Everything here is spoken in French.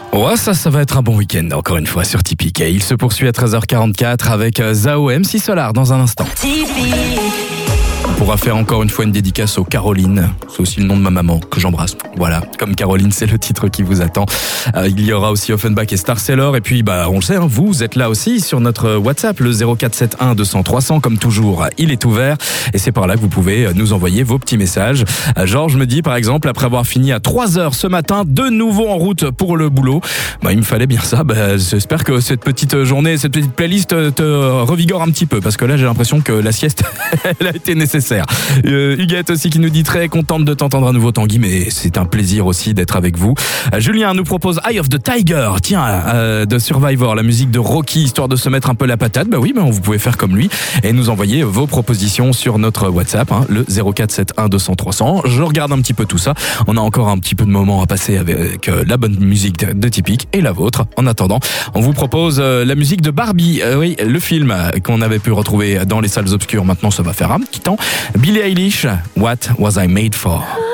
Ouais, ça va être un bon week-end, encore une fois, sur Typique. Et il se poursuit à 13h44 avec Zao et MC Solar dans un instant. On pourra faire encore une fois une dédicace aux Caroline. C'est aussi le nom de ma maman que j'embrasse. Voilà, comme Caroline, c'est le titre qui vous attend. Il y aura aussi Offenbach et Star Sailor. Et puis, on le sait, vous êtes là aussi sur notre WhatsApp, le 0471 200 300. Comme toujours, il est ouvert. Et c'est par là que vous pouvez nous envoyer vos petits messages. Georges me dit, par exemple, après avoir fini à 3h ce matin, de nouveau en route pour le boulot. Il me fallait bien ça. J'espère que cette petite journée, cette petite playlist te revigore un petit peu. Parce que là, j'ai l'impression que la sieste, elle a été nécessaire. Huguette aussi qui nous dit très contente de t'entendre à nouveau, Tanguy, mais c'est un plaisir aussi d'être avec vous. Julien nous propose Eye of the Tiger, de Survivor, la musique de Rocky, histoire de se mettre un peu la patate. Vous pouvez faire comme lui et nous envoyer vos propositions sur notre WhatsApp, le 0471 200 300. Je regarde un petit peu tout ça. On a encore un petit peu de moments à passer avec la bonne musique de Typique et la vôtre. En attendant, on vous propose la musique de Barbie, le film qu'on avait pu retrouver dans les salles obscures. Maintenant, ça va faire un petit temps. Billie Eilish, What Was I Made For?